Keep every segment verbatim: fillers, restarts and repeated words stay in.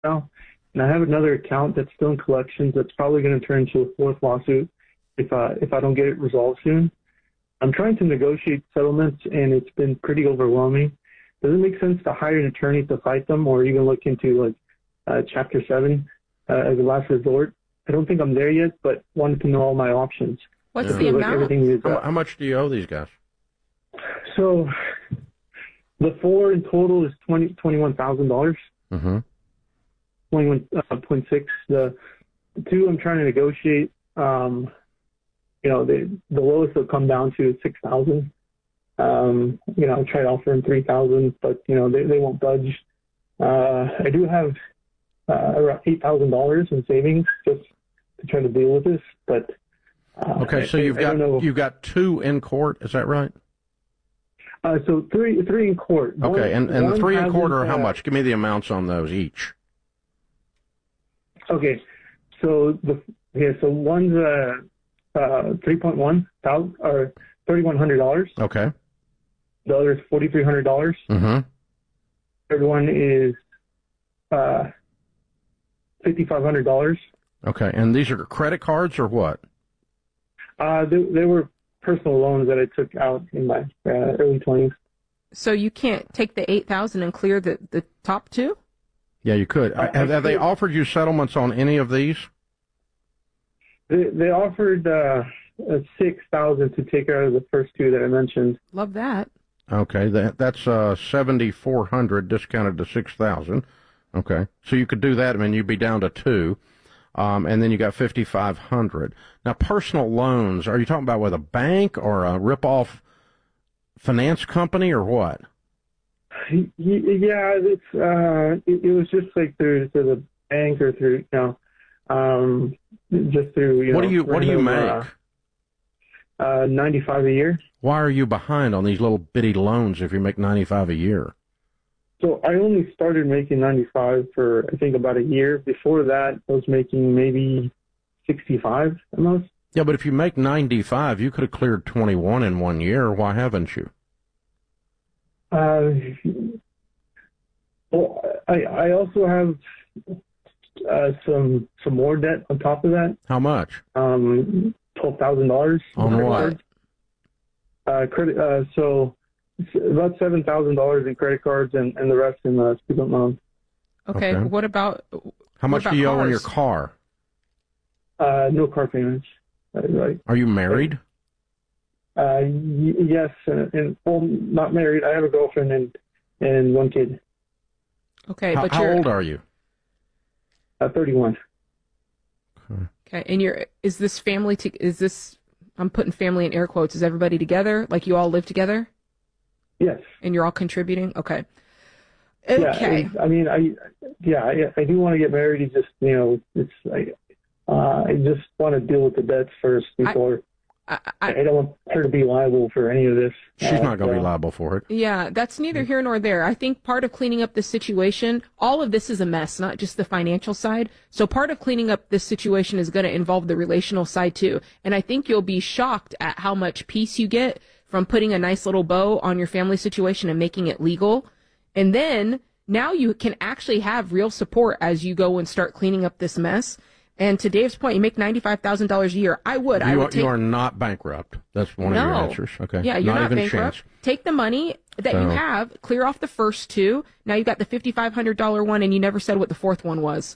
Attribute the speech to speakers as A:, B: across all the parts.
A: now, and I have another account that's still in collections that's probably going to turn into a fourth lawsuit if I if I don't get it resolved soon. I'm trying to negotiate settlements, and it's been pretty overwhelming. Does it make sense to hire an attorney to fight them, or even look into like uh, Chapter Seven uh, as a last resort? I don't think I'm there yet, but wanted to know all my options.
B: What's
A: So
B: the
A: like
B: amount?
A: everything is,
C: How,
A: uh,
C: how much do you owe these guys?
A: So the four in total is twenty twenty one thousand dollars.
C: Mm-hmm.
A: Twenty one uh, point six. The, the two I'm trying to negotiate. Um, you know, the the lowest will come down to six thousand. Um, you know, I tried offering three thousand, but you know they they won't budge. Uh, I do have uh, around eight thousand dollars in savings just to try to deal with this, but. Uh,
C: Okay, so
A: I,
C: you've
A: I
C: got
A: don't know.
C: you've got two in court, is that right?
A: Uh, so three three in court.
C: Okay,
A: One-
C: and, and the
A: one
C: three in court
A: hasn't,
C: are how
A: uh,
C: much? Give me the amounts on those each.
A: Okay, so the yeah, so one's uh, uh three point one thousand or thirty one hundred dollars.
C: Okay.
A: The other is forty three hundred dollars.
C: Mm-hmm.
A: Third one is uh fifty five hundred dollars.
C: Okay, and these are credit cards or what?
A: Uh, they, they were personal loans that I took out in my uh, early twenties.
B: So you can't take the eight thousand and clear the, the top two?
C: Yeah, you could.
A: I-
C: have,
A: I
C: have they
A: could.
C: offered you settlements on any of these?
A: They, they offered uh, six thousand to take out of the first two that I mentioned.
B: Love that.
C: Okay, that that's uh seventy four hundred discounted to six thousand. Okay, so you could do that. I mean, you'd be down to two, um, and then you got fifty five hundred. Now, personal loans. Are you talking about with a bank or a rip off finance company or what?
A: Y- y- Yeah, it's uh, it, it was just like through through the bank or through you know, um, just through you
C: What
A: know.
C: do you What do you
A: random,
C: make?
A: Uh, uh, ninety five a year.
C: Why are you behind on these little bitty loans if you make ninety five a year?
A: So I only started making ninety five for I think about a year. Before that, I was making maybe sixty five at most.
C: Yeah, but if you make ninety five, you could have cleared twenty one in one year. Why haven't you?
A: Uh, well, I I also have uh, some some more debt on top of that.
C: How much?
A: Um, twelve thousand dollars
C: On what?
A: Uh, credit. Uh, so it's about seven thousand dollars in credit cards and, and the rest in uh, student loans.
B: Okay,
C: Okay.
B: what about
C: How much
B: about
C: do you owe on your
B: cars?
C: car?
A: Uh, no car payments. Uh, right.
C: Are you married?
A: Uh, y- yes, and, and well, not married. I have a girlfriend and and one kid.
B: Okay,
C: How,
B: but
C: how
B: you're
C: old are you?
A: Uh, thirty-one.
B: okay, and you're is this family to is this I'm putting family in air quotes. Is everybody together? Like you all live together
A: Yes.
B: and you're all contributing? Okay. Okay.
A: Yeah. I, I mean, I yeah, I, I do want to get married. It's just you know, it's I uh, I just want to deal with the debts first before.
B: I,
A: I,
B: I,
A: don't want her to be liable for any of this.
C: She's
A: Uh,
C: not going to be
A: so-
C: liable for it.
B: yeah, that's neither here nor there. I think part of cleaning up the situation, all of this is a mess, not just the financial side. So part of cleaning up this situation is going to involve the relational side too. And I think you'll be shocked at how much peace you get from putting a nice little bow on your family situation and making it legal. And then now you can actually have real support as you go and start cleaning up this mess. And to Dave's point, you make ninety-five thousand dollars a year. I would. I
C: You
B: would
C: are,
B: take
C: you are not bankrupt. That's one
B: no.
C: of your answers. Okay.
B: Yeah, you're not,
C: even
B: bankrupt.
C: chance.
B: Take the money that
C: So-
B: you have, clear off the first two. Now you got the fifty-five hundred dollars one, and you never said what the fourth one was.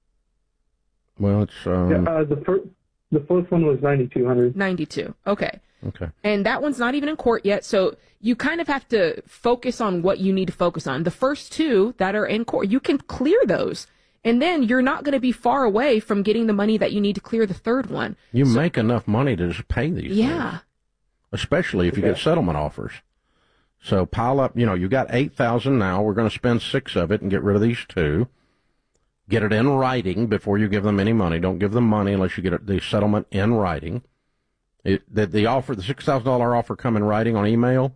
C: Well, it's um.
A: Yeah, uh, the first the first one was ninety-two hundred.
B: ninety-two. Okay.
C: Okay.
B: And that one's not even in court yet, so you kind of have to focus on what you need to focus on. The first two that are in court, you can clear those. And then you're not going to be far away from getting the money that you need to clear the third one.
C: You make enough money to just pay these.
B: Yeah.
C: things, especially if you get settlement offers. So pile up. You know, you got eight thousand now. We're going to spend six of it and get rid of these two. Get it in writing before you give them any money. Don't give them money unless you get it, the settlement in writing. It, did the offer, the six thousand dollar offer, come in writing on email?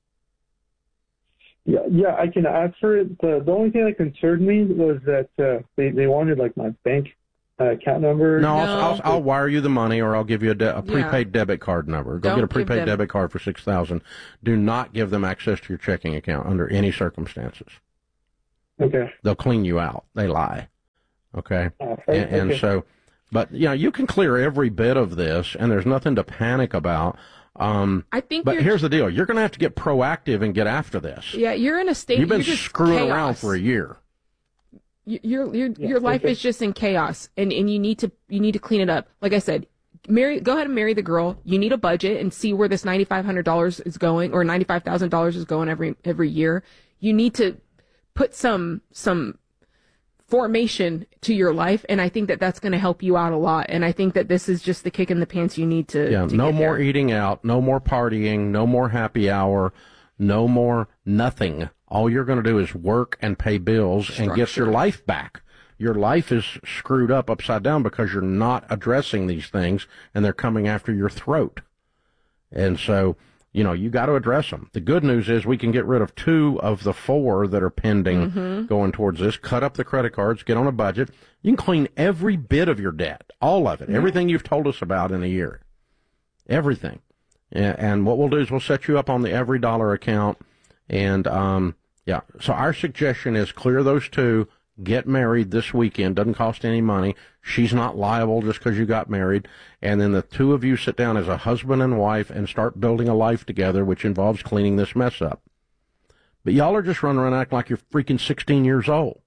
A: Yeah, yeah, I can ask for it. The, the only thing that concerned me was that uh, they they wanted like my bank uh, account number.
C: No, I'll,
B: No.
C: I'll, I'll wire you the money, or I'll give you a, de- a prepaid
B: Yeah.
C: debit card number. Go
B: Don't
C: get a
B: give
C: prepaid
B: them-
C: debit card for six thousand. Do not give them access to your checking account under any circumstances.
A: Okay.
C: They'll clean you out. They lie. Okay.
A: Uh, right,
C: and, and
A: okay.
C: so, but, you know, you can clear every bit of this, and there's nothing to panic about. Um,
B: I think
C: but
B: you're-
C: here's the deal. You're going to have to get proactive and get after this.
B: Yeah, you're in a state.
C: You've been
B: you're just
C: screwing
B: chaos.
C: around for a year.
B: Y- Your your
A: Yeah,
B: your life
A: okay.
B: is just in chaos, and, and you need to you need to clean it up. Like I said, marry go ahead and marry the girl. You need a budget and see where this ninety five hundred dollars is going, or ninety five thousand dollars is going every every year. You need to put some some formation to your life, and I think that that's going to help you out a lot. And I think that this is just the kick in the pants you need to.
C: Yeah,
B: to
C: no
B: get
C: more
B: there.
C: eating out, no more partying, no more happy hour, no more nothing. All you're going to do is work and pay bills and get your life back. Your life is screwed up upside down because you're not addressing these things, and they're coming after your throat. And so, you know, you got to address them. The good news is we can get rid of two of the four that are pending
B: Mm-hmm.
C: going towards this, cut up the credit cards, get on a budget. You can clean every bit of your debt, all of it,
B: Mm-hmm.
C: everything you've told us about in a year. Everything. And, and what we'll do is we'll set you up on the Every Dollar account. And, um, yeah, so our suggestion is clear those two, get married this weekend. Doesn't cost any money. She's not liable just because you got married. And then the two of you sit down as a husband and wife and start building a life together, which involves cleaning this mess up. But y'all are just running around acting like you're freaking sixteen years old.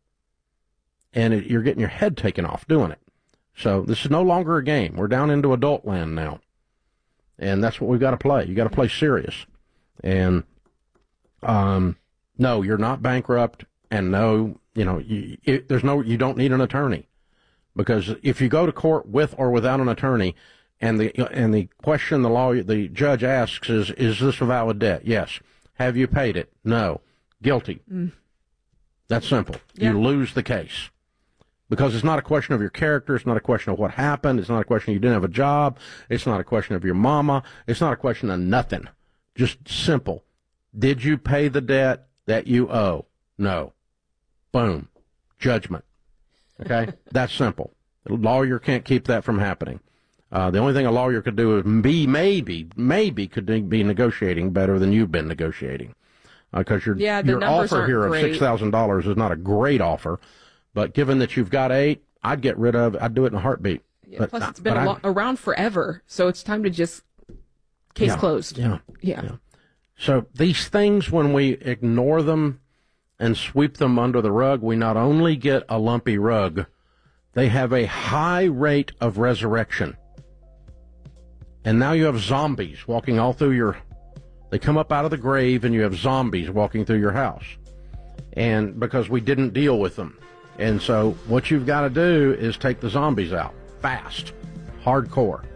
C: And it, you're getting your head taken off doing it. So this is no longer a game. We're down into adult land now. And that's what we've got to play. You got to play serious. And, um, no, you're not bankrupt. And no, you know, you, it, there's no, you don't need an attorney. Because if you go to court with or without an attorney, and the and the question the lawyer, the judge asks is, is this a valid debt? Yes. Have you paid it? No. Guilty.
B: Mm.
C: That's simple.
B: Yeah.
C: You lose the case. Because it's not a question of your character. It's not a question of what happened. It's not a question you didn't have a job. It's not a question of your mama. It's not a question of nothing. Just simple. Did you pay the debt that you owe? No. Boom. Judgment. Okay? That's simple. The lawyer can't keep that from happening. Uh, the only thing a lawyer could do is be maybe, maybe could be negotiating better than you've been negotiating. Because uh, your,
B: Yeah, the
C: your
B: numbers
C: offer
B: aren't
C: here of
B: great.
C: six thousand dollars is not a great offer. But given that you've got eight, I'd get rid of it. I'd do it in a heartbeat.
B: Yeah,
C: But,
B: plus, it's
C: uh,
B: been
C: but
B: a
C: I-
B: lo- around forever, so it's time to just case
C: Yeah,
B: closed.
C: Yeah.
B: Yeah.
C: Yeah. So these things, when we ignore them and sweep them under the rug, we not only get a lumpy rug, they have a high rate of resurrection. And now you have zombies walking all through your, they come up out of the grave and you have zombies walking through your house. And because we didn't deal with them. And so what you've got to do is take the zombies out fast, hardcore.